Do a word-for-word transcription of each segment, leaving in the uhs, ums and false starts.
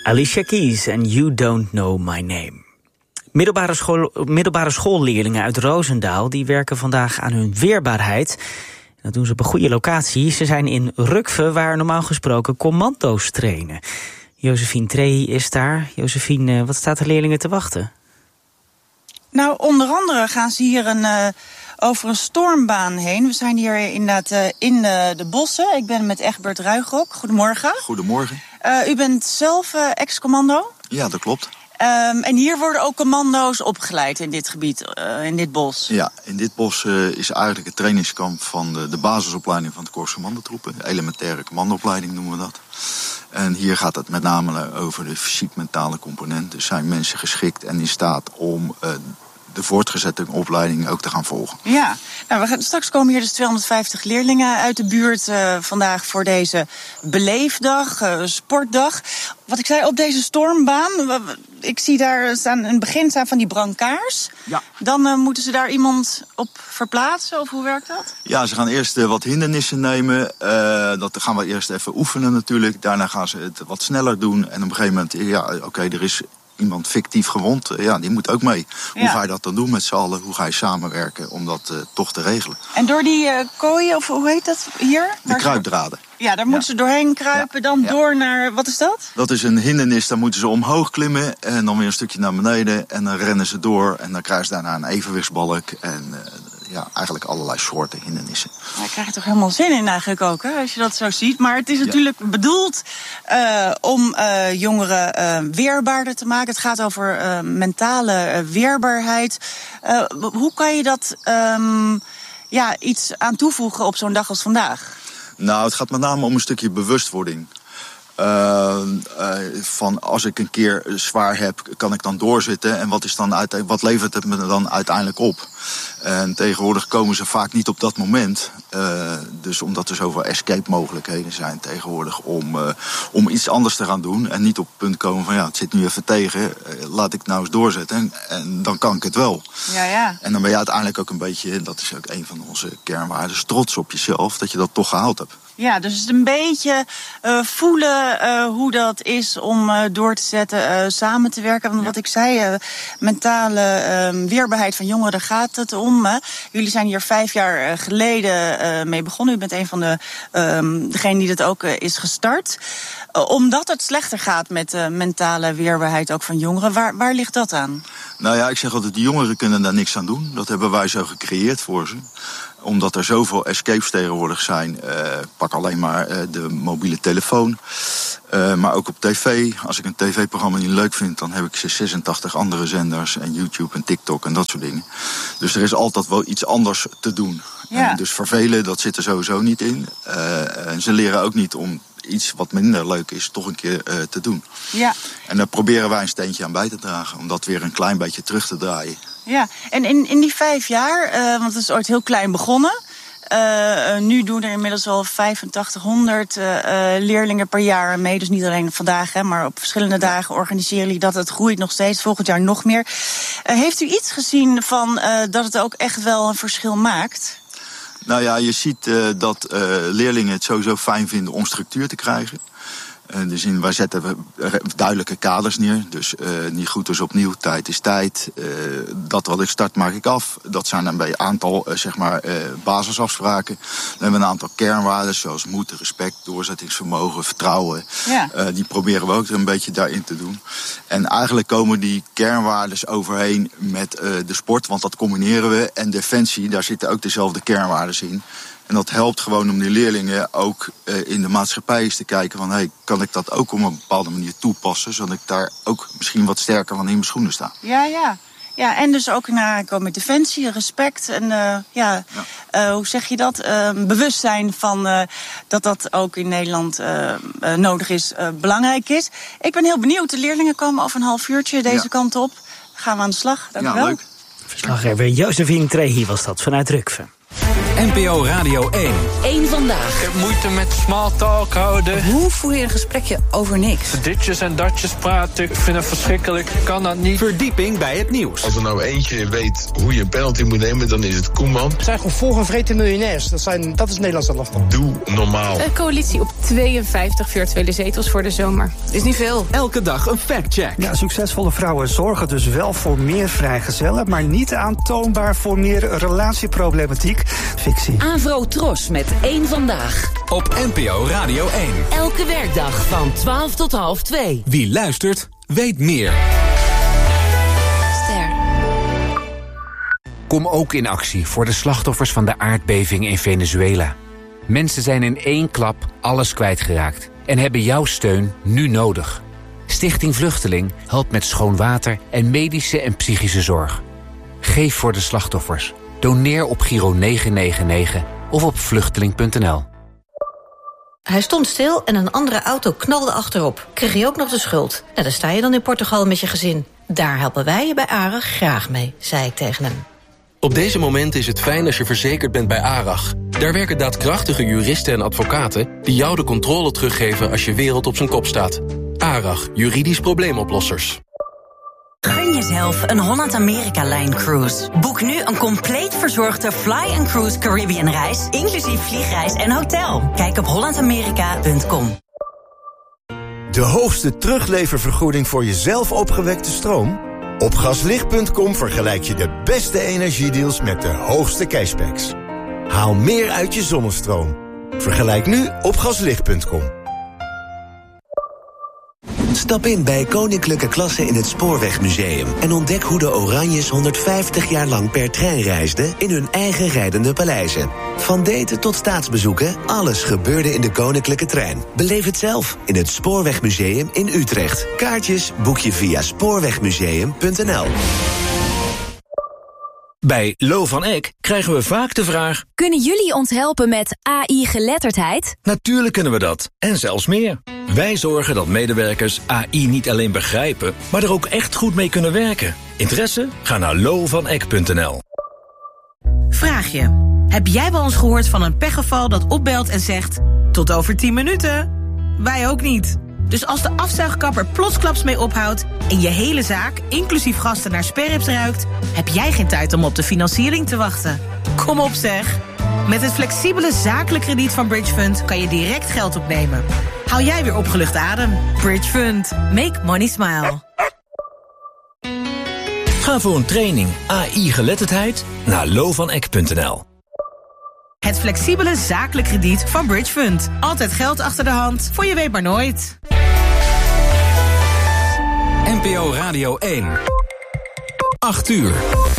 Alicia Keys en You Don't Know My Name. Middelbare, school, middelbare schoolleerlingen uit Roosendaal die werken vandaag aan hun weerbaarheid. Dat doen ze op een goede locatie. Ze zijn in Rukve, waar normaal gesproken commando's trainen. Josephine Trehi is daar. Josephine, wat staat de leerlingen te wachten? Nou, onder andere gaan ze hier een, uh, over een stormbaan heen. We zijn hier inderdaad uh, in de, de bossen. Ik ben met Egbert Ruigrok. Goedemorgen. Goedemorgen. Uh, u bent zelf uh, ex-commando? Ja, dat klopt. Um, en hier worden ook commando's opgeleid in dit gebied, uh, in dit bos? Ja, in dit bos uh, is eigenlijk het trainingskamp van de, de basisopleiding van de Korps Commandotroepen. De elementaire commandoopleiding noemen we dat. En hier gaat het met name over de fysiek-mentale component. Dus zijn mensen geschikt en in staat om uh, de voortgezette opleiding ook te gaan volgen. Ja, nou, we gaan, straks komen hier dus tweehonderdvijftig leerlingen uit de buurt uh, vandaag voor deze beleefdag, uh, sportdag. Wat ik zei, op deze stormbaan, ik zie daar staan, in het begin staan van die brancards. Ja. Dan uh, moeten ze daar iemand op verplaatsen, of hoe werkt dat? Ja, ze gaan eerst uh, wat hindernissen nemen. Uh, dat gaan we eerst even oefenen natuurlijk. Daarna gaan ze het wat sneller doen. En op een gegeven moment, ja, oké, okay, er is iemand fictief gewond, ja, die moet ook mee. Hoe ja. ga je dat dan doen met z'n allen? Hoe ga je samenwerken om dat uh, toch te regelen? En door die uh, kooien, of hoe heet dat hier? De kruipdraden. Ja, daar moeten ja. ze doorheen kruipen, ja. dan ja. door naar, wat is dat? Dat is een hindernis, daar moeten ze omhoog klimmen en dan weer een stukje naar beneden. En dan rennen ze door en dan krijgen ze daarna een evenwichtsbalk en uh, ja, eigenlijk allerlei soorten hindernissen. Daar krijg je toch helemaal zin in eigenlijk ook, hè, als je dat zo ziet. Maar het is natuurlijk ja. bedoeld uh, om uh, jongeren uh, weerbaarder te maken. Het gaat over uh, mentale uh, weerbaarheid. Uh, hoe kan je dat um, ja, iets aan toevoegen op zo'n dag als vandaag? Nou, het gaat met name om een stukje bewustwording. Uh, uh, van als ik een keer zwaar heb, kan ik dan doorzitten en wat, is dan uit, wat levert het me dan uiteindelijk op? En tegenwoordig komen ze vaak niet op dat moment. Uh, dus omdat er zoveel escape mogelijkheden zijn tegenwoordig om, uh, om iets anders te gaan doen. En niet op het punt komen van ja, het zit nu even tegen, uh, laat ik het nou eens doorzetten en, en dan kan ik het wel. Ja, ja. En dan ben je uiteindelijk ook een beetje, dat is ook een van onze kernwaarden, trots op jezelf dat je dat toch gehaald hebt. Ja, dus het een beetje uh, voelen uh, hoe dat is om uh, door te zetten, uh, samen te werken. Want ja. wat ik zei, uh, mentale uh, weerbaarheid van jongeren, daar gaat het om. Hè. Jullie zijn hier vijf jaar uh, geleden uh, mee begonnen. U bent een van de uh, degenen die dat ook uh, is gestart. Uh, omdat het slechter gaat met uh, mentale weerbaarheid ook van jongeren. Waar, waar ligt dat aan? Nou ja, ik zeg altijd, de jongeren kunnen daar niks aan doen. Dat hebben wij zo gecreëerd voor ze. Omdat er zoveel escapes tegenwoordig zijn. Uh, pak alleen maar uh, de mobiele telefoon. Uh, maar ook op tv. Als ik een tv-programma niet leuk vind, dan heb ik ze zesentachtig andere zenders. En YouTube en TikTok en dat soort dingen. Dus er is altijd wel iets anders te doen. Ja. En dus vervelen, dat zit er sowieso niet in. Uh, en ze leren ook niet om iets wat minder leuk is, toch een keer uh, te doen. Ja. En daar proberen wij een steentje aan bij te dragen. Om dat weer een klein beetje terug te draaien. Ja, en in, in die vijf jaar, uh, want het is ooit heel klein begonnen. Uh, uh, nu doen er inmiddels al vijfentachtighonderd uh, uh, leerlingen per jaar mee. Dus niet alleen vandaag, hè, maar op verschillende dagen organiseren jullie dat. Het groeit nog steeds, volgend jaar nog meer. Uh, heeft u iets gezien van uh, dat het ook echt wel een verschil maakt? Nou ja, je ziet uh, dat uh, leerlingen het sowieso fijn vinden om structuur te krijgen. Uh, dus in, wij zetten duidelijke kaders neer. Dus uh, niet goed is opnieuw, tijd is tijd. Uh, dat wat ik start maak ik af. Dat zijn dan bij een aantal uh, zeg maar, uh, basisafspraken. Dan hebben we een aantal kernwaarden zoals moed, respect, doorzettingsvermogen, vertrouwen. Ja. Uh, die proberen we ook er een beetje daarin te doen. En eigenlijk komen die kernwaarden overheen met uh, de sport, want dat combineren we. En defensie, daar zitten ook dezelfde kernwaarden in. En dat helpt gewoon om die leerlingen ook uh, in de maatschappij eens te kijken van, hey, kan ik dat ook op een bepaalde manier toepassen, zodat ik daar ook misschien wat sterker van in mijn schoenen sta. Ja, ja. Ja, en dus ook naar komen defensie, respect en uh, ja, ja. Uh, hoe zeg je dat? Uh, bewustzijn van uh, dat dat ook in Nederland uh, uh, nodig is, uh, belangrijk is. Ik ben heel benieuwd. De leerlingen komen over een half uurtje deze ja. kant op. Gaan we aan de slag. Dank u ja, wel. Leuk. Verslaggever Josephine Trehi was dat vanuit Rukve. N P O Radio één. Eén vandaag. Ik heb moeite met small talk houden. Hoe voer je een gesprekje over niks? Ditjes en datjes praten, ik vind het verschrikkelijk. Ik kan dat niet. Verdieping bij het nieuws. Als er nou eentje weet hoe je een penalty moet nemen, dan is het Koeman. Het zijn gewoon volgevreten miljonairs. Dat, zijn, dat is Nederlands elftal. Doe normaal. Een coalitie op tweeënvijftig virtuele zetels voor de zomer. Is niet veel. Elke dag een factcheck. Ja, succesvolle vrouwen zorgen dus wel voor meer vrijgezellen, maar niet aantoonbaar voor meer relatieproblematiek. Fictie. Avro Tros met Eén vandaag. Op N P O Radio één. Elke werkdag van twaalf tot half twee. Wie luistert, weet meer. Ster. Kom ook in actie voor de slachtoffers van de aardbeving in Venezuela. Mensen zijn in één klap alles kwijtgeraakt en hebben jouw steun nu nodig. Stichting Vluchteling helpt met schoon water en medische en psychische zorg. Geef voor de slachtoffers. Doneer op Giro negen negen negen of op vluchteling punt n l. Hij stond stil en een andere auto knalde achterop. Kreeg je ook nog de schuld? Nou, dan sta je dan in Portugal met je gezin. Daar helpen wij je bij ARAG graag mee, zei ik tegen hem. Op deze momenten is het fijn als je verzekerd bent bij ARAG. Daar werken daadkrachtige juristen en advocaten die jou de controle teruggeven als je wereld op zijn kop staat. ARAG, juridisch probleemoplossers. Gun jezelf een Holland-Amerika-lijn cruise. Boek nu een compleet verzorgde Fly and Cruise Caribbean reis, inclusief vliegreis en hotel. Kijk op holland amerika punt com. De hoogste terugleververgoeding voor jezelf opgewekte stroom? Op gaslicht punt com vergelijk je de beste energiedeals met de hoogste cashbacks. Haal meer uit je zonnestroom. Vergelijk nu op gaslicht punt com. Stap in bij Koninklijke Klasse in het Spoorwegmuseum en ontdek hoe de Oranjes honderdvijftig jaar lang per trein reisden in hun eigen rijdende paleizen. Van daten tot staatsbezoeken, alles gebeurde in de Koninklijke Trein. Beleef het zelf in het Spoorwegmuseum in Utrecht. Kaartjes boek je via spoorwegmuseum punt n l. Bij Lo van Eck krijgen we vaak de vraag: kunnen jullie ons helpen met A I-geletterdheid? Natuurlijk kunnen we dat, en zelfs meer. Wij zorgen dat medewerkers A I niet alleen begrijpen, maar er ook echt goed mee kunnen werken. Interesse? Ga naar lo van eck punt n l. Vraag je: heb jij wel eens gehoord van een pechgeval dat opbelt en zegt: tot over tien minuten? Wij ook niet. Dus als de afzuigkapper plotsklaps mee ophoudt en je hele zaak, inclusief gasten, naar sperrips ruikt, heb jij geen tijd om op de financiering te wachten. Kom op zeg. Met het flexibele zakelijk krediet van Bridge Fund kan je direct geld opnemen. Hou jij weer opgelucht adem. Bridge Fund. Make money smile. Ga voor een training A I-geletterdheid naar lo van eck punt n l. Het flexibele zakelijk krediet van Bridge Fund. Altijd geld achter de hand, voor je weet maar nooit. N P O Radio één. acht uur.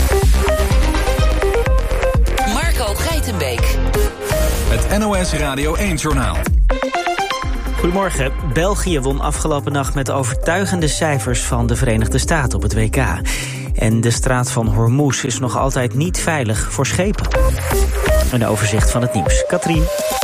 Marco Geitenbeek. Het N O S Radio één-journaal. Goedemorgen. België won afgelopen nacht met overtuigende cijfers van de Verenigde Staten op het W K. En de straat van Hormuz is nog altijd niet veilig voor schepen. Een overzicht van het nieuws. Katrien.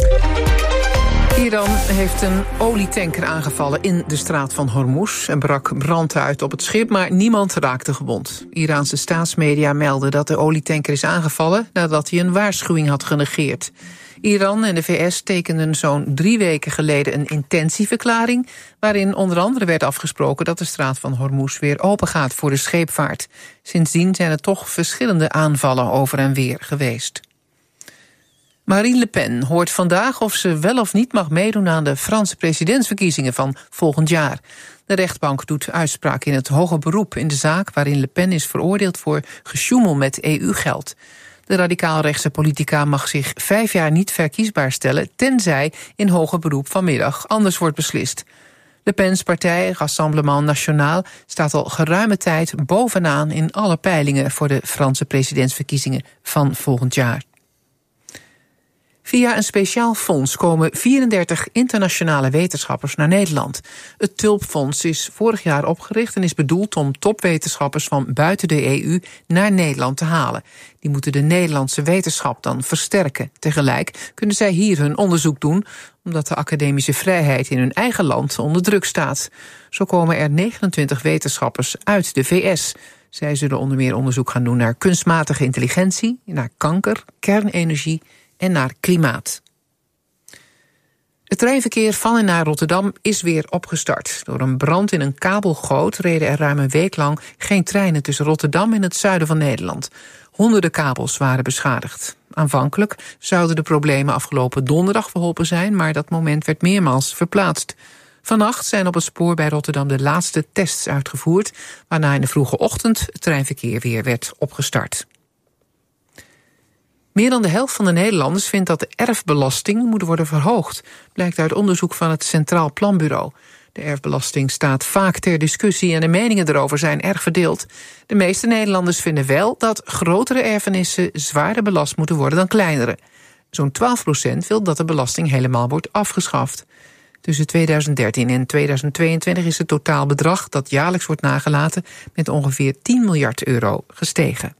Iran heeft een olietanker aangevallen in de straat van Hormuz en brak brand uit op het schip, maar niemand raakte gewond. Iraanse staatsmedia melden dat de olietanker is aangevallen nadat hij een waarschuwing had genegeerd. Iran en de V S tekenden zo'n drie weken geleden een intentieverklaring, waarin onder andere werd afgesproken dat de straat van Hormuz weer opengaat voor de scheepvaart. Sindsdien zijn er toch verschillende aanvallen over en weer geweest. Marine Le Pen hoort vandaag of ze wel of niet mag meedoen aan de Franse presidentsverkiezingen van volgend jaar. De rechtbank doet uitspraak in het hoger beroep in de zaak waarin Le Pen is veroordeeld voor gesjoemel met E U-geld. De radicaal-rechtse politica mag zich vijf jaar niet verkiesbaar stellen, tenzij in hoger beroep vanmiddag anders wordt beslist. Le Pen's partij, Rassemblement National, staat al geruime tijd bovenaan in alle peilingen voor de Franse presidentsverkiezingen van volgend jaar. Via een speciaal fonds komen vierendertig internationale wetenschappers naar Nederland. Het Tulpfonds is vorig jaar opgericht en is bedoeld om topwetenschappers van buiten de E U naar Nederland te halen. Die moeten de Nederlandse wetenschap dan versterken. Tegelijk kunnen zij hier hun onderzoek doen, omdat de academische vrijheid in hun eigen land onder druk staat. Zo komen er negenentwintig wetenschappers uit de V S. Zij zullen onder meer onderzoek gaan doen naar kunstmatige intelligentie, naar kanker, kernenergie en naar klimaat. Het treinverkeer van en naar Rotterdam is weer opgestart. Door een brand in een kabelgoot reden er ruim een week lang geen treinen tussen Rotterdam en het zuiden van Nederland. Honderden kabels waren beschadigd. Aanvankelijk zouden de problemen afgelopen donderdag verholpen zijn, maar dat moment werd meermaals verplaatst. Vannacht zijn op het spoor bij Rotterdam de laatste tests uitgevoerd, waarna in de vroege ochtend het treinverkeer weer werd opgestart. Meer dan de helft van de Nederlanders vindt dat de erfbelasting moet worden verhoogd, blijkt uit onderzoek van het Centraal Planbureau. De erfbelasting staat vaak ter discussie en de meningen erover zijn erg verdeeld. De meeste Nederlanders vinden wel dat grotere erfenissen zwaarder belast moeten worden dan kleinere. Zo'n twaalf procent wil dat de belasting helemaal wordt afgeschaft. Tussen tweeduizend dertien en tweeduizend tweeëntwintig is het totaalbedrag dat jaarlijks wordt nagelaten met ongeveer tien miljard euro gestegen.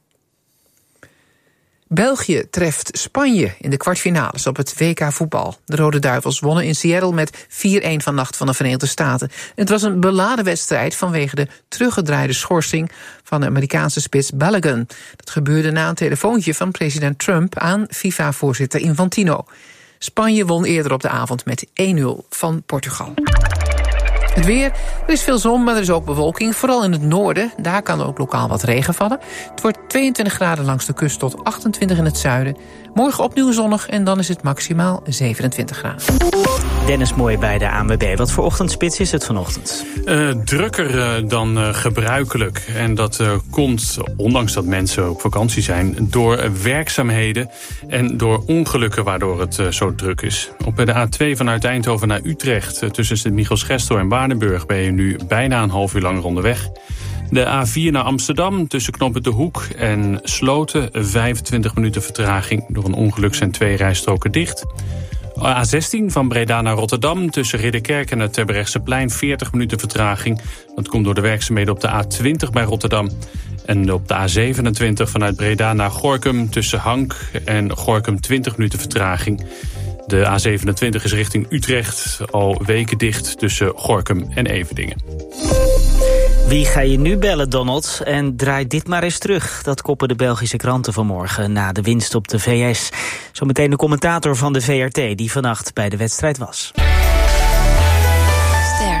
België treft Spanje in de kwartfinales op het W K voetbal. De Rode Duivels wonnen in Seattle met vier-een vannacht van de Verenigde Staten. Het was een beladen wedstrijd vanwege de teruggedraaide schorsing van de Amerikaanse spits Balogun. Dat gebeurde na een telefoontje van president Trump aan FIFA-voorzitter Infantino. Spanje won eerder op de avond met één nul van Portugal. Het weer, er is veel zon, maar er is ook bewolking. Vooral in het noorden, daar kan ook lokaal wat regen vallen. Het wordt tweeëntwintig graden langs de kust tot achtentwintig in het zuiden. Morgen opnieuw zonnig en dan is het maximaal zevenentwintig graden. Dennis Mooi bij de A N W B. Wat voor ochtendspits is het vanochtend? Uh, drukker uh, dan uh, gebruikelijk. En dat uh, komt, ondanks dat mensen op vakantie zijn, door uh, werkzaamheden en door ongelukken waardoor het uh, zo druk is. Op de A twee vanuit Eindhoven naar Utrecht, uh, tussen Sint-Michiels-Gestel en Waardenburg, ben je nu bijna een half uur langer onderweg. De A vier naar Amsterdam, tussen knooppunt De Hoek en Sloten, vijfentwintig minuten vertraging. Door een ongeluk zijn twee rijstroken dicht. A zestien van Breda naar Rotterdam, tussen Ridderkerk en het Terbrechtseplein, veertig minuten vertraging. Dat komt door de werkzaamheden op de A twintig bij Rotterdam. En op de A zevenentwintig vanuit Breda naar Gorinchem, tussen Hank en Gorinchem, twintig minuten vertraging. De A zevenentwintig is richting Utrecht, al weken dicht tussen Gorinchem en Everdingen. Wie ga je nu bellen, Donald? En draai dit maar eens terug. Dat koppen de Belgische kranten vanmorgen na de winst op de V S. Zometeen de commentator van de V R T die vannacht bij de wedstrijd was. Ster.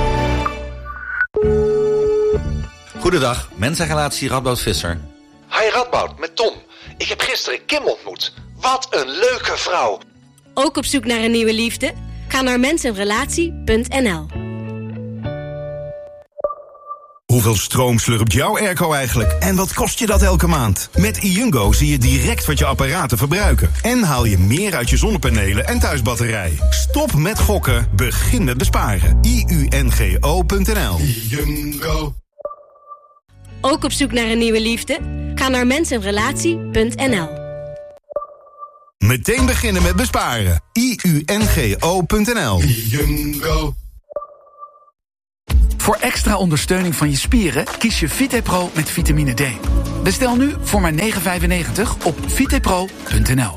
Goedendag, mensenrelatie Radboud Visser. Hi Radboud, met Tom. Ik heb gisteren Kim ontmoet. Wat een leuke vrouw. Ook op zoek naar een nieuwe liefde? Ga naar mensenrelatie punt n l. Hoeveel stroom slurpt jouw airco eigenlijk? En wat kost je dat elke maand? Met iUngo zie je direct wat je apparaten verbruiken. En haal je meer uit je zonnepanelen en thuisbatterij. Stop met gokken, begin met besparen. i u n g o punt n l. iUngo. Ook op zoek naar een nieuwe liefde? Ga naar mensenrelatie punt n l. Meteen beginnen met besparen. i u n g o punt n l. iUngo. Voor extra ondersteuning van je spieren kies je VitePro met vitamine D. Bestel nu voor maar negen vijfennegentig op vitepro punt n l.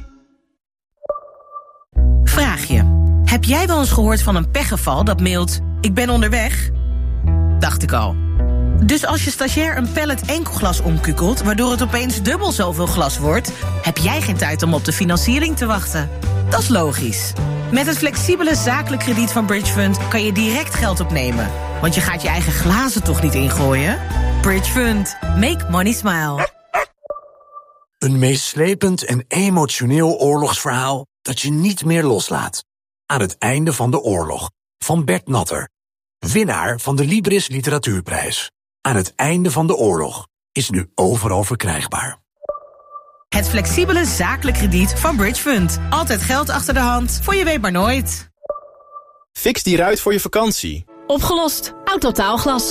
Vraag je. Heb jij wel eens gehoord van een pechgeval dat mailt: ik ben onderweg? Dacht ik al. Dus als je stagiair een pallet enkelglas omkukelt, waardoor het opeens dubbel zoveel glas wordt, heb jij geen tijd om op de financiering te wachten. Dat is logisch. Met het flexibele zakelijk krediet van Bridgefund kan je direct geld opnemen. Want je gaat je eigen glazen toch niet ingooien? Bridgefund. Make money smile. Een meeslepend en emotioneel oorlogsverhaal dat je niet meer loslaat. Aan het einde van de oorlog. Van Bert Natter. Winnaar van de Libris Literatuurprijs. Aan het einde van de oorlog. Is nu overal verkrijgbaar. Het flexibele zakelijk krediet van Bridgefund. Altijd geld achter de hand, voor je weet maar nooit. Fix die ruit voor je vakantie. Opgelost. Autotaalglas.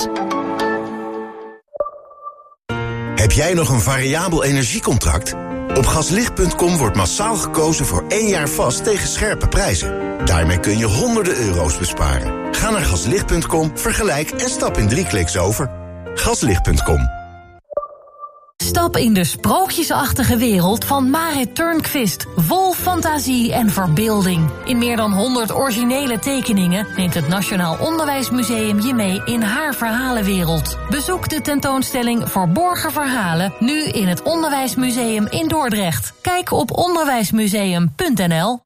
Heb jij nog een variabel energiecontract? Op gaslicht punt com wordt massaal gekozen voor één jaar vast tegen scherpe prijzen. Daarmee kun je honderden euro's besparen. Ga naar gaslicht punt com, vergelijk en stap in drie kliks over. gaslicht punt com. Stap in de sprookjesachtige wereld van Marit Turnquist. Vol fantasie en verbeelding. In meer dan honderd originele tekeningen neemt het Nationaal Onderwijsmuseum je mee in haar verhalenwereld. Bezoek de tentoonstelling Verborgen Verhalen nu in het Onderwijsmuseum in Dordrecht. Kijk op onderwijsmuseum punt n l.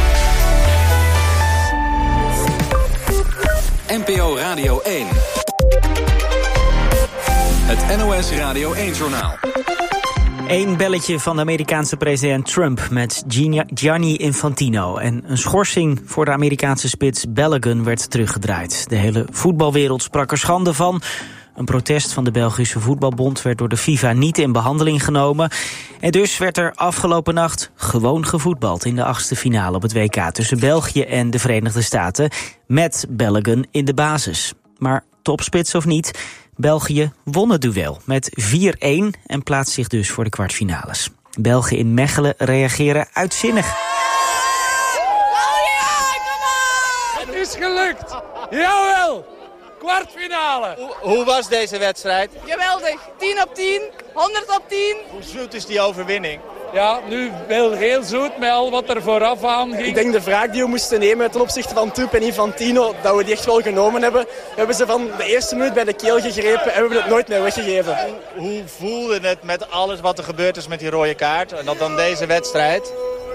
N P O Radio één. Het N O S Radio één-journaal. Eén belletje van de Amerikaanse president Trump met Gianni Infantino. En een schorsing voor de Amerikaanse spits Balogun werd teruggedraaid. De hele voetbalwereld sprak er schande van. Een protest van de Belgische Voetbalbond werd door de FIFA niet in behandeling genomen. En dus werd er afgelopen nacht gewoon gevoetbald in de achtste finale op het W K tussen België en de Verenigde Staten. Met Balogun in de basis. Maar topspits of niet, België won het duel met vier een en plaatst zich dus voor de kwartfinales. Belgen in Mechelen reageren uitzinnig. Oh ja, kom on! Het is gelukt! Jawel! Kwartfinale! Hoe, hoe was deze wedstrijd? Geweldig! tien op tien, honderd op tien. Hoe zoet is die overwinning? Ja, nu wel heel zoet met al wat er vooraf aan ging. Ik denk de wraak die we moesten nemen ten opzichte van Toep en Infantino, dat we die echt wel genomen hebben. We hebben ze van de eerste minuut bij de keel gegrepen en we hebben het nooit meer weggegeven. Hoe, hoe voelde het met alles wat er gebeurd is met die rode kaart en dat dan deze wedstrijd?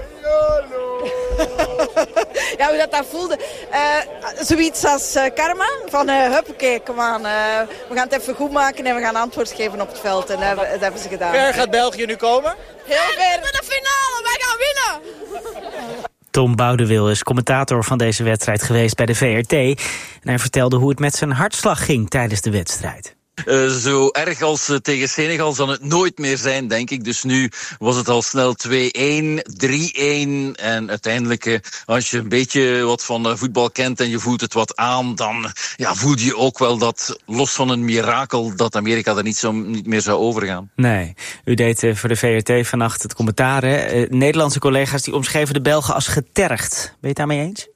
Ja, hoe dat dat voelde. Uh, zoiets als uh, karma. Van uh, huppakee, kom aan. Uh, we gaan het even goed maken en we gaan antwoord geven op het veld. En uh, dat hebben ze gedaan. Ver gaat België nu komen? Heel ver. Met de finale, wij gaan winnen! Tom Boudewil is commentator van deze wedstrijd geweest bij de V R T. En hij vertelde hoe het met zijn hartslag ging tijdens de wedstrijd. Uh, zo erg als uh, tegen Senegal zal het nooit meer zijn, denk ik. Dus nu was het al snel twee een, drie een. En uiteindelijk, uh, als je een beetje wat van uh, voetbal kent en je voelt het wat aan, dan ja, voel je ook wel dat, los van een mirakel, dat Amerika er niet, zo, niet meer zou overgaan. Nee, u deed uh, voor de V R T vannacht het commentaar. Hè? Uh, Nederlandse collega's die omschreven de Belgen als getergd. Ben je het daarmee eens?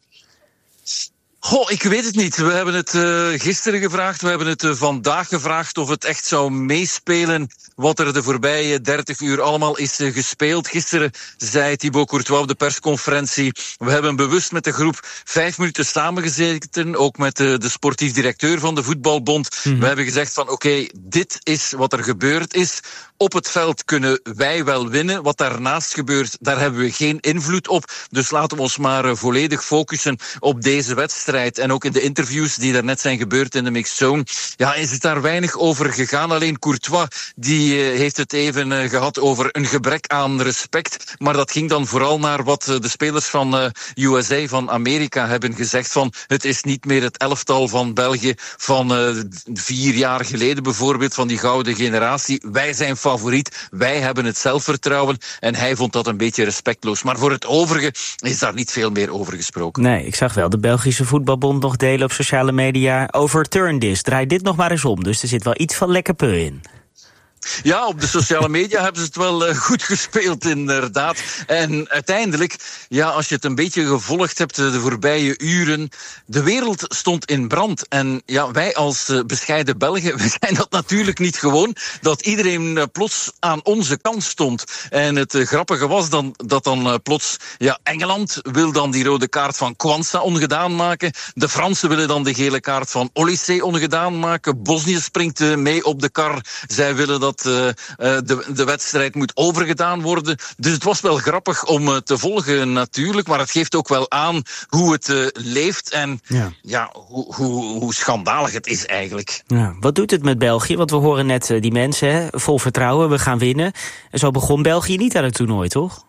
Goh, ik weet het niet. We hebben het uh, gisteren gevraagd, we hebben het uh, vandaag gevraagd of het echt zou meespelen wat er de voorbije dertig uur allemaal is uh, gespeeld. Gisteren zei Thibaut Courtois op de persconferentie, we hebben bewust met de groep vijf minuten samengezeten, ook met uh, de sportief directeur van de Voetbalbond. Mm-hmm. We hebben gezegd van oké, okay, dit is wat er gebeurd is. Op het veld kunnen wij wel winnen. Wat daarnaast gebeurt, daar hebben we geen invloed op. Dus laten we ons maar uh, volledig focussen op deze wedstrijd. En ook in de interviews die daarnet zijn gebeurd in de mixed zone, ja, is het daar weinig over gegaan. Alleen Courtois, die uh, heeft het even uh, gehad over een gebrek aan respect. Maar dat ging dan vooral naar wat uh, de spelers van uh, U S A, van Amerika, hebben gezegd van het is niet meer het elftal van België van uh, vier jaar geleden bijvoorbeeld, van die gouden generatie. Wij zijn favoriet, wij hebben het zelfvertrouwen en hij vond dat een beetje respectloos. Maar voor het overige is daar niet veel meer over gesproken. Nee, ik zag wel de Belgische Voetbalbond nog delen op sociale media. Overturn this, draai dit nog maar eens om. Dus er zit wel iets van lekker peu in. Ja, op de sociale media hebben ze het wel uh, goed gespeeld, inderdaad. En uiteindelijk, ja, als je het een beetje gevolgd hebt de voorbije uren, de wereld stond in brand. En ja, wij als uh, bescheiden Belgen, we zijn dat natuurlijk niet gewoon, dat iedereen uh, plots aan onze kant stond. En het uh, grappige was dan dat dan uh, plots, ja, Engeland wil dan die rode kaart van Kwanza ongedaan maken. De Fransen willen dan de gele kaart van Olysee ongedaan maken. Bosnië springt uh, mee op de kar. Zij willen dat dat uh, de, de wedstrijd moet overgedaan worden. Dus het was wel grappig om uh, te volgen natuurlijk, maar het geeft ook wel aan hoe het uh, leeft en ja. Ja, hoe, hoe, hoe schandalig het is eigenlijk. Ja, wat doet het met België? Want we horen net uh, die mensen, hè, vol vertrouwen, we gaan winnen. En zo begon België niet aan het toernooi, toch?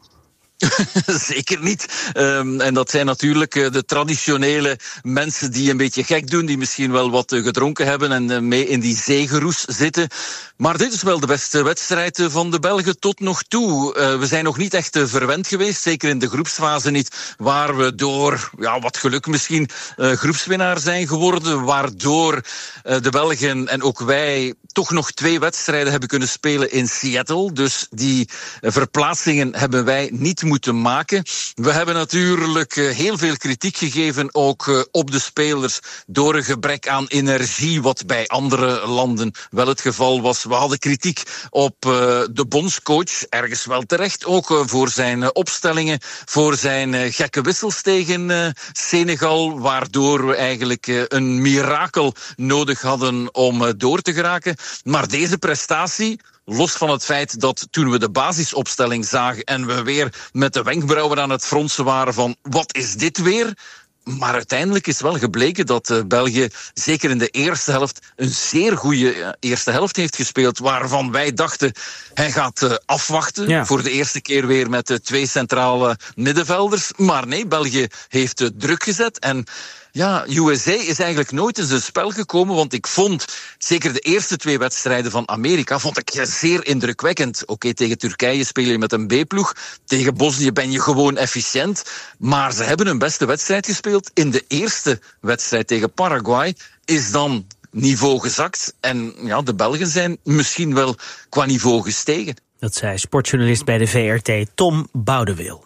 Zeker niet. Um, en dat zijn natuurlijk uh, de traditionele mensen die een beetje gek doen, die misschien wel wat uh, gedronken hebben en uh, mee in die zegeroes zitten. Maar dit is wel de beste wedstrijd uh, van de Belgen tot nog toe. Uh, we zijn nog niet echt uh, verwend geweest, zeker in de groepsfase niet, waar we door ja, wat geluk misschien uh, groepswinnaar zijn geworden, waardoor uh, de Belgen en ook wij toch nog twee wedstrijden hebben kunnen spelen in Seattle. Dus die uh, verplaatsingen hebben wij niet moeten maken. We hebben natuurlijk uh, heel veel kritiek gegeven, ook uh, op de spelers, door een gebrek aan energie, wat bij andere landen wel het geval was. We hadden kritiek op uh, de bondscoach, ergens wel terecht, ook uh, voor zijn uh, opstellingen, voor zijn uh, gekke wissels tegen uh, Senegal, waardoor we eigenlijk uh, een mirakel nodig hadden om uh, door te geraken. Maar deze prestatie, los van het feit dat toen we de basisopstelling zagen en we weer met de wenkbrauwen aan het fronsen waren van wat is dit weer? Maar uiteindelijk is wel gebleken dat uh, België zeker in de eerste helft een zeer goede uh, eerste helft heeft gespeeld, waarvan wij dachten hij gaat uh, afwachten, ja. voor de eerste keer weer met uh, twee centrale middenvelders. Maar nee, België heeft uh, druk gezet en ja, U S A is eigenlijk nooit in zijn spel gekomen, want ik vond, zeker de eerste twee wedstrijden van Amerika, vond ik zeer indrukwekkend. Oké, okay, tegen Turkije speel je met een B-ploeg, tegen Bosnië ben je gewoon efficiënt, maar ze hebben hun beste wedstrijd gespeeld. In de eerste wedstrijd tegen Paraguay is dan niveau gezakt en ja, de Belgen zijn misschien wel qua niveau gestegen. Dat zei sportjournalist bij de V R T Tom Boudewil.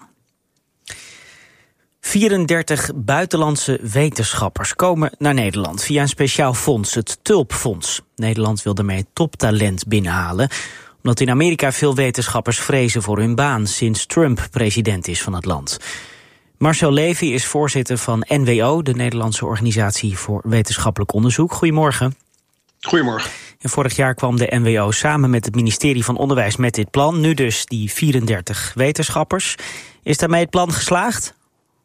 vierendertig buitenlandse wetenschappers komen naar Nederland via een speciaal fonds, het Tulpfonds. Nederland wil daarmee toptalent binnenhalen, omdat in Amerika veel wetenschappers vrezen voor hun baan sinds Trump president is van het land. Marcel Levy is voorzitter van N W O, de Nederlandse Organisatie voor Wetenschappelijk Onderzoek. Goedemorgen. Goedemorgen. En vorig jaar kwam de N W O samen met het ministerie van Onderwijs met dit plan. Nu dus die vierendertig wetenschappers. Is daarmee het plan geslaagd?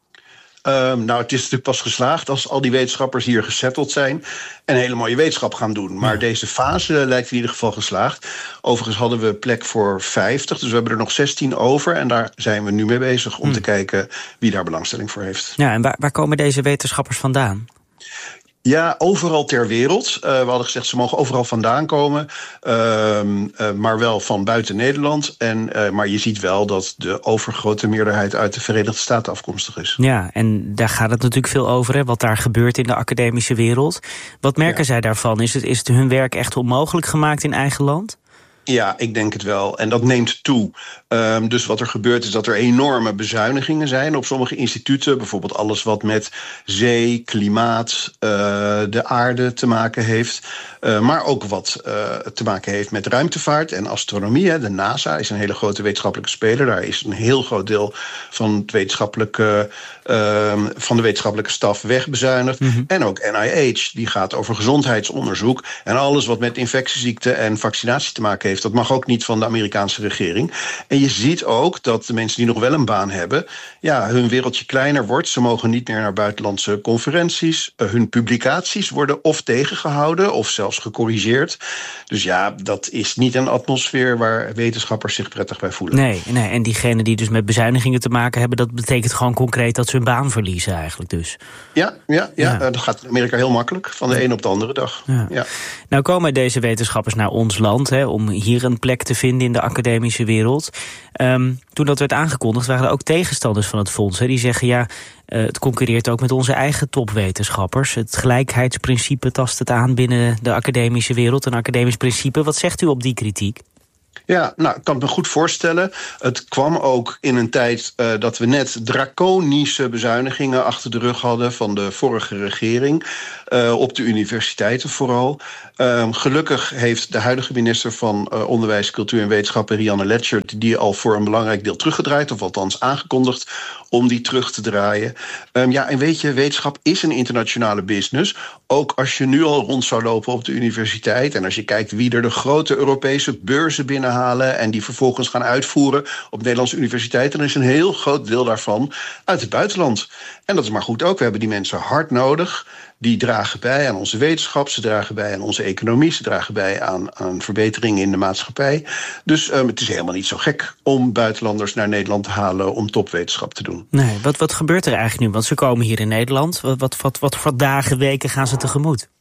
Um, nou, het is natuurlijk pas geslaagd als al die wetenschappers hier gesetteld zijn en hele mooie wetenschap gaan doen. Maar ja. Deze fase lijkt in ieder geval geslaagd. Overigens hadden we plek voor vijftig, dus we hebben er nog zestien over. En daar zijn we nu mee bezig om hmm. te kijken wie daar belangstelling voor heeft. Ja, en waar, waar komen deze wetenschappers vandaan? Ja, overal ter wereld. Uh, we hadden gezegd, ze mogen overal vandaan komen. Uh, uh, maar wel van buiten Nederland. En, uh, maar je ziet wel dat de overgrote meerderheid uit de Verenigde Staten afkomstig is. Ja, en daar gaat het natuurlijk veel over, hè, wat daar gebeurt in de academische wereld. Wat merken ja. zij daarvan? Is het, is het hun werk echt onmogelijk gemaakt in eigen land? Ja, ik denk het wel. En dat neemt toe. Um, dus wat er gebeurt is dat er enorme bezuinigingen zijn op sommige instituten. Bijvoorbeeld alles wat met zee, klimaat, uh, de aarde te maken heeft. Uh, maar ook wat uh, te maken heeft met ruimtevaart en astronomie. Hè. De NASA is een hele grote wetenschappelijke speler. Daar is een heel groot deel van, het wetenschappelijke, uh, van de wetenschappelijke staf wegbezuinigd. Mm-hmm. En ook N I H, die gaat over gezondheidsonderzoek. En alles wat met infectieziekten en vaccinatie te maken heeft, dat mag ook niet van de Amerikaanse regering. En je ziet ook dat de mensen die nog wel een baan hebben, ja, hun wereldje kleiner wordt. Ze mogen niet meer naar buitenlandse conferenties. Uh, hun publicaties worden of tegengehouden of zelfs gecorrigeerd. Dus ja, dat is niet een atmosfeer waar wetenschappers zich prettig bij voelen. Nee, nee, en diegenen die dus met bezuinigingen te maken hebben, dat betekent gewoon concreet dat ze hun baan verliezen eigenlijk dus. Ja, ja, ja, ja. Uh, dat gaat in Amerika heel makkelijk, van de een op de andere dag. Ja. Ja. Nou komen deze wetenschappers naar ons land, hè, om hier een plek te vinden in de academische wereld. Um, toen dat werd aangekondigd waren er ook tegenstanders van het fonds. Hè, die zeggen ja, uh, het concurreert ook met onze eigen topwetenschappers. Het gelijkheidsprincipe tast het aan binnen de academische wereld. Een academisch principe. Wat zegt u op die kritiek? Ja, nou, ik kan het me goed voorstellen. Het kwam ook in een tijd uh, dat we net draconische bezuinigingen achter de rug hadden van de vorige regering. Uh, op de universiteiten vooral. Uh, gelukkig heeft de huidige minister van uh, Onderwijs, Cultuur en Wetenschappen, Rianne Letchert, die al voor een belangrijk deel teruggedraaid, of althans aangekondigd om die terug te draaien. Um, ja, en weet je, wetenschap is een internationale business. Ook als je nu al rond zou lopen op de universiteit en als je kijkt wie er de grote Europese beurzen binnenhalen en die vervolgens gaan uitvoeren op Nederlandse universiteiten, dan is een heel groot deel daarvan uit het buitenland. En dat is maar goed ook. We hebben die mensen hard nodig. Die dragen bij aan onze wetenschap, ze dragen bij aan onze economie, ze dragen bij aan, aan verbeteringen in de maatschappij. Dus um, het is helemaal niet zo gek om buitenlanders naar Nederland te halen om topwetenschap te doen. Nee, wat, wat gebeurt er eigenlijk nu? Want ze komen hier in Nederland. Wat, wat, wat, wat voor dagen, weken gaan ze tegemoet?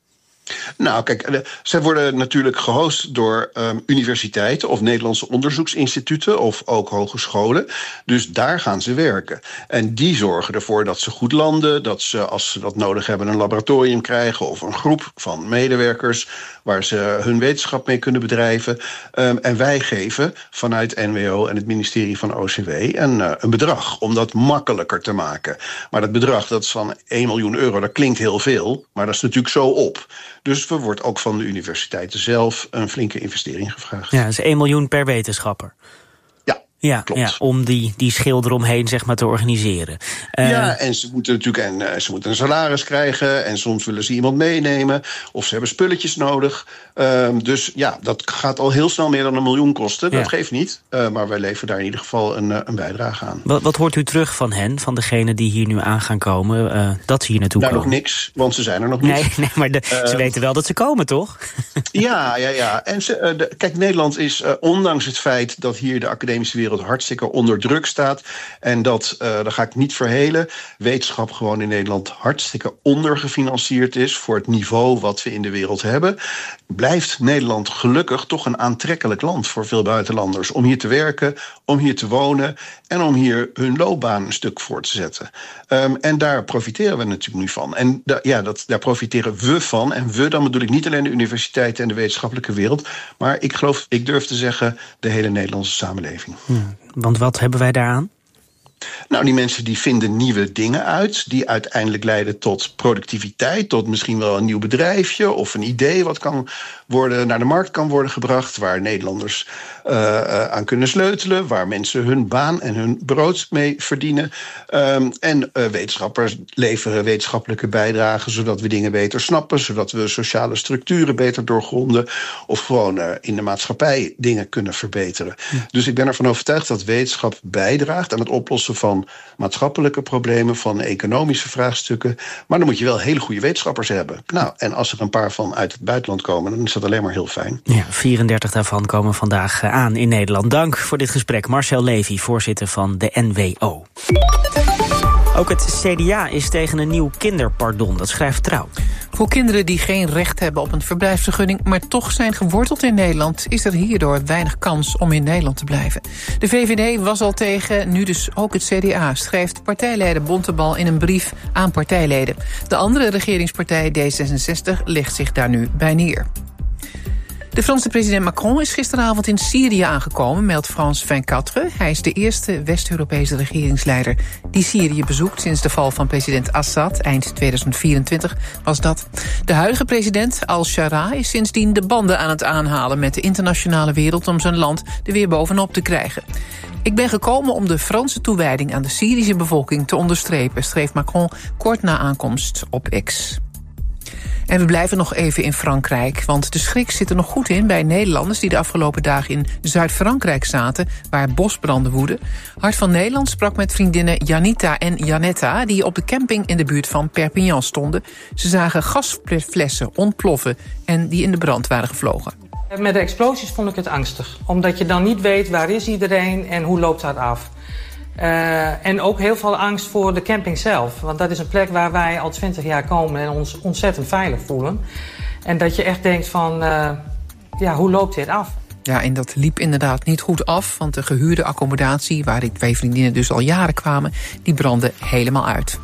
Nou, kijk, zij worden natuurlijk gehost door um, universiteiten of Nederlandse onderzoeksinstituten of ook hogescholen. Dus daar gaan ze werken. En die zorgen ervoor dat ze goed landen, dat ze, als ze dat nodig hebben, een laboratorium krijgen of een groep van medewerkers waar ze hun wetenschap mee kunnen bedrijven. Um, en wij geven vanuit N W O en het ministerie van O C W een, uh, een bedrag om dat makkelijker te maken. Maar dat bedrag, dat is van één miljoen euro, dat klinkt heel veel, maar dat is natuurlijk zo op. Dus er wordt ook van de universiteiten zelf een flinke investering gevraagd. Ja, dat is één miljoen per wetenschapper. Ja, ja klopt. Ja, om die, die schil eromheen zeg maar, te organiseren. Uh, ja, en ze moeten natuurlijk en, uh, ze moeten een salaris krijgen. En soms willen ze iemand meenemen. Of ze hebben spulletjes nodig. Uh, dus ja, dat gaat al heel snel meer dan een miljoen kosten. Dat ja. geeft niet. Uh, maar wij leveren daar in ieder geval een, uh, een bijdrage aan. Wat, wat hoort u terug van hen, van degenen die hier nu aan gaan komen? Uh, dat ze hier naartoe nou, komen? Nog niks, want ze zijn er nog niet. Nee, nee maar de, uh, ze weten wel dat ze komen, toch? ja, ja, ja. En ze, uh, de, kijk, Nederland is, uh, ondanks het feit dat hier de academische wereld hartstikke onder druk staat. En dat, uh, daar ga ik niet verhelen, wetenschap gewoon in Nederland hartstikke ondergefinancierd is voor het niveau wat we in de wereld hebben. Blijft Nederland gelukkig toch een aantrekkelijk land voor veel buitenlanders om hier te werken, om hier te wonen en om hier hun loopbaan een stuk voor te zetten. Um, en daar profiteren we natuurlijk nu van. En da- ja, dat, daar profiteren we van. En we, dan bedoel ik niet alleen de universiteiten en de wetenschappelijke wereld, maar ik geloof, ik durf te zeggen, de hele Nederlandse samenleving. Ja, want wat hebben wij daaraan? Nou, die mensen die vinden nieuwe dingen uit, die uiteindelijk leiden tot productiviteit, tot misschien wel een nieuw bedrijfje of een idee wat kan worden, naar de markt kan worden gebracht, waar Nederlanders uh, uh, aan kunnen sleutelen, waar mensen hun baan en hun brood mee verdienen. Um, en uh, wetenschappers leveren wetenschappelijke bijdragen, zodat we dingen beter snappen, zodat we sociale structuren beter doorgronden of gewoon uh, in de maatschappij dingen kunnen verbeteren. Ja. Dus ik ben ervan overtuigd dat wetenschap bijdraagt aan het oplossen van maatschappelijke problemen, van economische vraagstukken. Maar dan moet je wel hele goede wetenschappers hebben. Nou, en als er een paar van uit het buitenland komen, dan is dat alleen maar heel fijn. Ja, vierendertig daarvan komen vandaag aan in Nederland. Dank voor dit gesprek. Marcel Levy, voorzitter van de N W O. Ook het C D A is tegen een nieuw kinderpardon, dat schrijft Trouw. Voor kinderen die geen recht hebben op een verblijfsvergunning, maar toch zijn geworteld in Nederland, is er hierdoor weinig kans om in Nederland te blijven. De V V D was al tegen, nu dus ook het C D A, schrijft partijleider Bontebal in een brief aan partijleden. De andere regeringspartij D zesenzestig legt zich daar nu bij neer. De Franse president Macron is gisteravond in Syrië aangekomen, meldt France vijfentwintig. Hij is de eerste West-Europese regeringsleider die Syrië bezoekt sinds de val van president Assad. Eind tweeduizend vierentwintig was dat. De huidige president Al-Shara is sindsdien de banden aan het aanhalen met de internationale wereld om zijn land er weer bovenop te krijgen. Ik ben gekomen om de Franse toewijding aan de Syrische bevolking te onderstrepen, schreef Macron kort na aankomst op X. En we blijven nog even in Frankrijk, want de schrik zit er nog goed in bij Nederlanders die de afgelopen dagen in Zuid-Frankrijk zaten, waar bosbranden woeden. Hart van Nederland sprak met vriendinnen Janita en Janetta, die op de camping in de buurt van Perpignan stonden. Ze zagen gasflessen ontploffen en die in de brand waren gevlogen. Met de explosies vond ik het angstig, omdat je dan niet weet waar is iedereen en hoe loopt dat af. Uh, en ook heel veel angst voor de camping zelf. Want dat is een plek waar wij al twintig jaar komen en ons ontzettend veilig voelen. En dat je echt denkt van, uh, ja, hoe loopt dit af? Ja, en dat liep inderdaad niet goed af, want de gehuurde accommodatie, waar die twee vriendinnen dus al jaren kwamen, die brandde helemaal uit.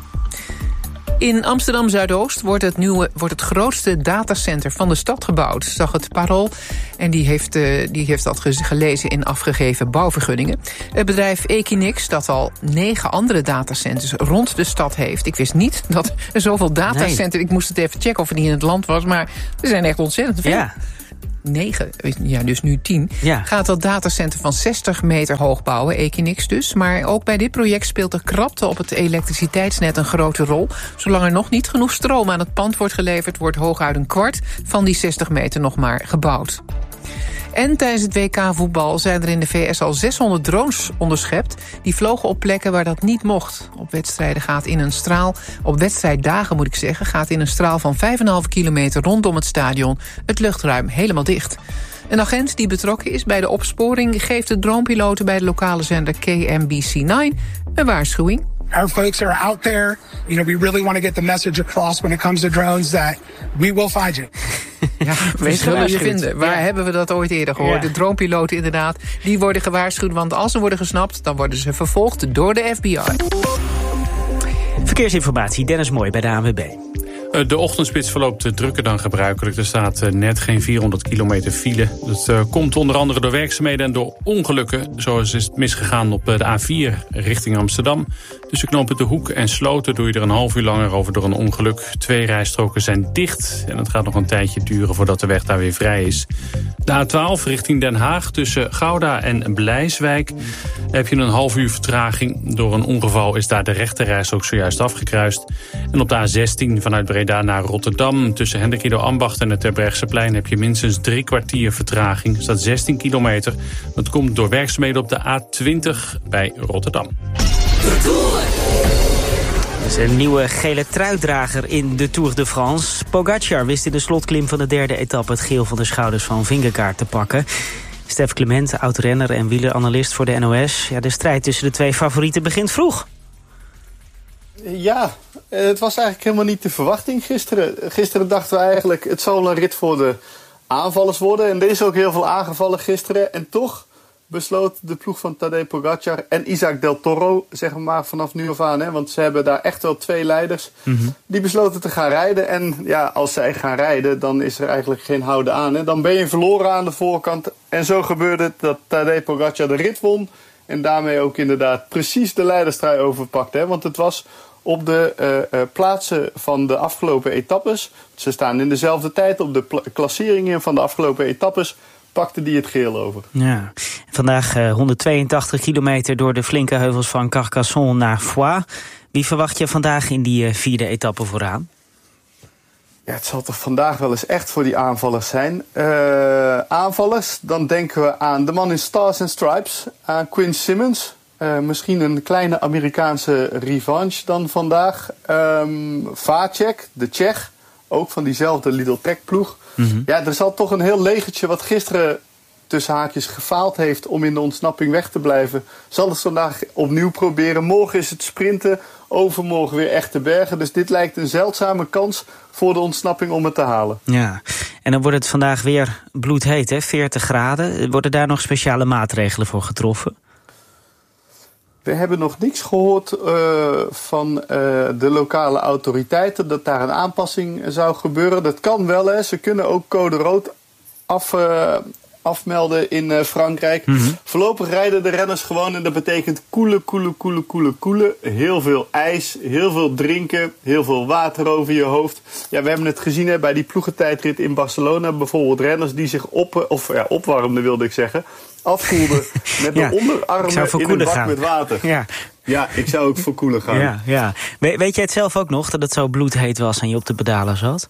In Amsterdam-Zuidoost wordt het, nieuwe, wordt het grootste datacenter van de stad gebouwd, zag het Parool. En die heeft, uh, die heeft dat gelezen in afgegeven bouwvergunningen. Het bedrijf Equinix, dat al negen andere datacenters rond de stad heeft. Ik wist niet dat er zoveel datacenters... Nee. Ik moest het even checken of het niet in het land was, maar er zijn echt ontzettend veel. Ja. negen, ja, dus nu tien, ja. Gaat dat datacenter van zestig meter hoog bouwen, Equinix dus. Maar ook bij dit project speelt de krapte op het elektriciteitsnet een grote rol. Zolang er nog niet genoeg stroom aan het pand wordt geleverd, wordt hooguit een kwart van die zestig meter nog maar gebouwd. En tijdens het W K-voetbal zijn er in de V S al zeshonderd drones onderschept. Die vlogen op plekken waar dat niet mocht. Op wedstrijden gaat in een straal, op wedstrijddagen moet ik zeggen, gaat in een straal van vijf komma vijf kilometer rondom het stadion het luchtruim helemaal dicht. Een agent die betrokken is bij de opsporing geeft de dronepiloten bij de lokale zender K M B C negen een waarschuwing. Our folks are out there. You know, we really want to get the message across when it comes to drones that we will find you. Ja, we zullen je vinden. Waar ja. hebben we dat ooit eerder gehoord? Ja. De dronepiloten inderdaad, die worden gewaarschuwd. Want als ze worden gesnapt, dan worden ze vervolgd door de F B I. Verkeersinformatie, Dennis Mooi bij de A N W B. De ochtendspits verloopt drukker dan gebruikelijk. Er staat net geen vierhonderd kilometer file. Dat uh, komt onder andere door werkzaamheden en door ongelukken. Zoals is het misgegaan op de A vier richting Amsterdam. Tussen knooppunt De Hoek en Sloten doe je er een half uur langer over door een ongeluk. Twee rijstroken zijn dicht en het gaat nog een tijdje duren voordat de weg daar weer vrij is. De A twaalf richting Den Haag tussen Gouda en Blijswijk heb je een half uur vertraging. Door een ongeval is daar de rechterrijstrook zojuist afgekruist. En op de A zestien vanuit Breda naar Rotterdam tussen Hendrikido Ambacht en het Terbrechtseplein heb je minstens drie kwartier vertraging. Er staat zestien kilometer. Dat komt door werkzaamheden op de A twintig bij Rotterdam. Er is een nieuwe gele truitdrager in de Tour de France. Pogacar wist in de slotklim van de derde etappe het geel van de schouders van Vingegaard te pakken. Stef Clement, oud-renner en wieleranalist voor de N O S. Ja, de strijd tussen de twee favorieten begint vroeg. Ja, het was eigenlijk helemaal niet de verwachting gisteren. Gisteren dachten we eigenlijk, het zal een rit voor de aanvallers worden. En er is ook heel veel aangevallen gisteren. En toch besloot de ploeg van Tadej Pogacar en Isaac Del Toro, zeg maar vanaf nu af aan, hè, want ze hebben daar echt wel twee leiders, mm-hmm. die besloten te gaan rijden. En ja, als zij gaan rijden, dan is er eigenlijk geen houden aan. Hè. Dan ben je verloren aan de voorkant. En zo gebeurde het dat Tadej Pogacar de rit won en daarmee ook inderdaad precies de leiderstrui overpakte. Hè, want het was op de uh, uh, plaatsen van de afgelopen etappes, ze staan in dezelfde tijd op de pla- klasseringen van de afgelopen etappes, pakte die het geel over. Ja. Vandaag uh, honderdtweeëntachtig kilometer door de flinke heuvels van Carcassonne naar Foix. Wie verwacht je vandaag in die uh, vierde etappe vooraan? Ja, het zal toch vandaag wel eens echt voor die aanvallers zijn. Uh, aanvallers, dan denken we aan de man in Stars and Stripes, aan Quinn Simmons. Uh, misschien een kleine Amerikaanse revanche dan vandaag. Um, Vácek, de Tsjech, ook van diezelfde Lidl Tech ploeg. Mm-hmm. Ja, er zal toch een heel legertje wat gisteren tussen haakjes gefaald heeft om in de ontsnapping weg te blijven, zal het vandaag opnieuw proberen. Morgen is het sprinten, overmorgen weer echte bergen. Dus dit lijkt een zeldzame kans voor de ontsnapping om het te halen. Ja, en dan wordt het vandaag weer bloedheet, hè? veertig graden. Worden daar nog speciale maatregelen voor getroffen? We hebben nog niks gehoord uh, van uh, de lokale autoriteiten dat daar een aanpassing zou gebeuren. Dat kan wel, hè. Ze kunnen ook code rood af, uh, afmelden in uh, Frankrijk. Mm-hmm. Voorlopig rijden de renners gewoon en dat betekent koelen, koelen, koelen, koelen, koelen. Heel veel ijs, heel veel drinken, heel veel water over je hoofd. Ja, we hebben het gezien hè, bij die ploegentijdrit in Barcelona. Bijvoorbeeld renners die zich op, of, ja, opwarmden, wilde ik zeggen. Afkoelden met ja, de onderarmen in een bak gaan. Met water. Ja. ja, ik zou ook voor koelen gaan. Ja, ja. We, weet jij het zelf ook nog, dat het zo bloedheet was en je op de pedalen zat?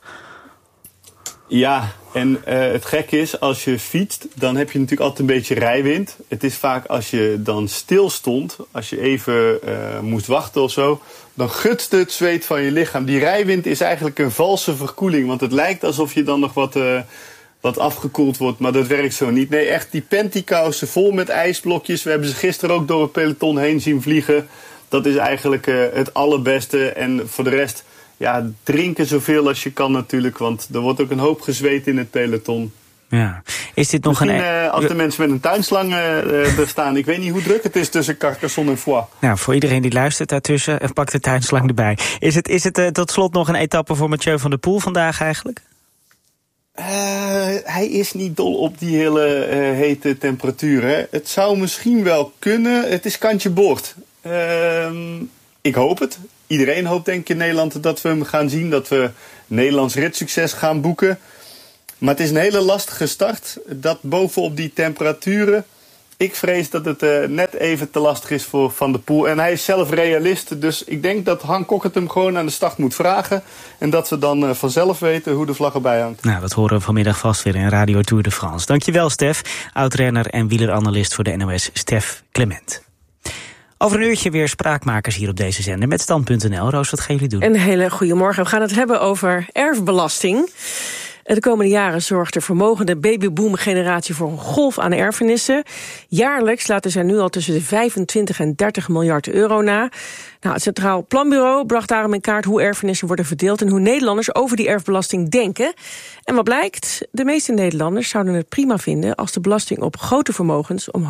Ja, en uh, het gekke is, als je fietst, dan heb je natuurlijk altijd een beetje rijwind. Het is vaak als je dan stil stond, als je even uh, moest wachten of zo, dan gutste het zweet van je lichaam. Die rijwind is eigenlijk een valse verkoeling, want het lijkt alsof je dan nog wat... Uh, wat afgekoeld wordt, maar dat werkt zo niet. Nee, echt die pantycousen vol met ijsblokjes. We hebben ze gisteren ook door het peloton heen zien vliegen. Dat is eigenlijk uh, het allerbeste. En voor de rest, ja, drinken zoveel als je kan natuurlijk, want er wordt ook een hoop gezweet in het peloton. Ja. Is dit nog Misschien, een... Uh, als de mensen met een tuinslang uh, er staan. Ik weet niet hoe druk het is tussen Carcassonne en Foix. Nou, voor iedereen die luistert daartussen, pak de tuinslang erbij. Is het, is het uh, tot slot nog een etappe voor Mathieu van der Poel vandaag eigenlijk? Uh, hij is niet dol op die hele uh, hete temperaturen. Het zou misschien wel kunnen. Het is kantje boord. Uh, ik hoop het. Iedereen hoopt denk ik in Nederland dat we hem gaan zien. Dat we Nederlands ritsucces gaan boeken. Maar het is een hele lastige start. Dat bovenop die temperaturen. Ik vrees dat het uh, net even te lastig is voor Van der Poel. En hij is zelf realist. Dus ik denk dat Han Kok het hem gewoon aan de start moet vragen. En dat we dan uh, vanzelf weten hoe de vlag erbij hangt. Nou, dat horen we vanmiddag vast weer in Radio Tour de France. Dankjewel, Stef. Oud-renner en wieleranalist voor de N O S, Stef Clement. Over een uurtje weer spraakmakers hier op deze zender met stand punt n l. Roos, wat gaan jullie doen? Een hele goede morgen. We gaan het hebben over erfbelasting. De komende jaren zorgt de vermogende babyboom-generatie voor een golf aan erfenissen. Jaarlijks laten zij nu al tussen de vijfentwintig en dertig miljard euro na. Nou, het Centraal Planbureau bracht daarom in kaart hoe erfenissen worden verdeeld en hoe Nederlanders over die erfbelasting denken. En wat blijkt? De meeste Nederlanders zouden het prima vinden als de belasting op grote vermogens omhoog